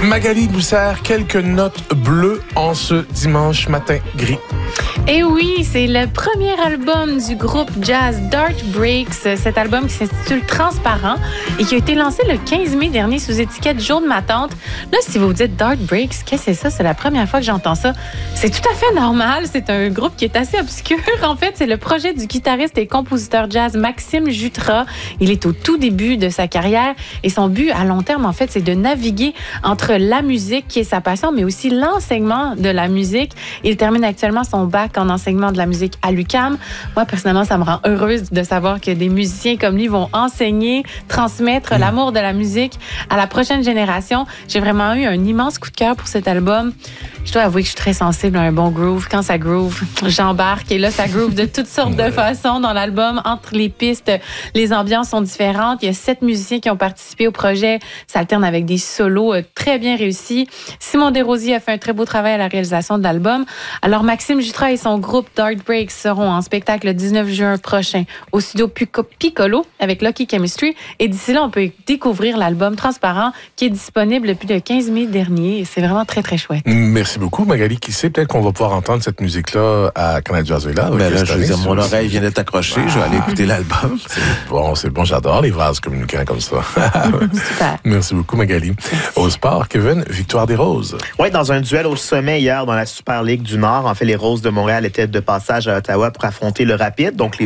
Magali nous sert quelques notes bleues en ce dimanche matin gris. Et oui, c'est le premier album du groupe jazz Dark Breaks. Cet album qui s'intitule Transparent et qui a été lancé le 15 mai dernier sous étiquette Jour de ma tante. Là, si vous vous dites Dark Breaks, qu'est-ce que c'est ça? C'est la première fois que j'entends ça. C'est tout à fait normal. C'est un groupe qui est assez obscur. En fait, c'est le projet du guitariste et compositeur jazz Maxime Jutras. Il est au tout début de sa carrière et son but à long terme, en fait, c'est de naviguer entre la musique, qui est sa passion, mais aussi l'enseignement de la musique. Il termine actuellement son bac en enseignement de la musique à l'UQAM. Moi, personnellement, ça me rend heureuse de savoir que des musiciens comme lui vont enseigner, transmettre l'amour de la musique à la prochaine génération. J'ai vraiment eu un immense coup de cœur pour cet album. Je dois avouer que je suis très sensible à un bon groove. Quand ça groove, j'embarque. Et là, ça groove de toutes sortes de façons dans l'album. Entre les pistes, les ambiances sont différentes. Il y a 7 musiciens qui ont participé au projet. Ça alterne avec des solos très bien réussis. Simon Desrosiers a fait un très beau travail à la réalisation de l'album. Alors, Maxime Jutras et son groupe Dark Breaks seront en spectacle le 19 juin prochain au studio Piccolo avec Lucky Chemistry. Et d'ici là, on peut découvrir l'album Transparent qui est disponible depuis le 15 mai dernier. Et c'est vraiment très, très chouette. Merci beaucoup, Magali. Qui sait, peut-être qu'on va pouvoir entendre cette musique-là à Canada Jazzway. Ben là, je veux dire, mon oreille vient d'être accrochée. Je vais aller écouter l'album. C'est bon. J'adore les vases communicants comme ça. Super. Merci beaucoup, Magali. Au sport, Kevin, victoire des Roses. Oui, dans un duel au sommet hier dans la Super Ligue du Nord, en fait, les Roses de Montréal étaient de passage à Ottawa pour affronter le Rapide. Donc, les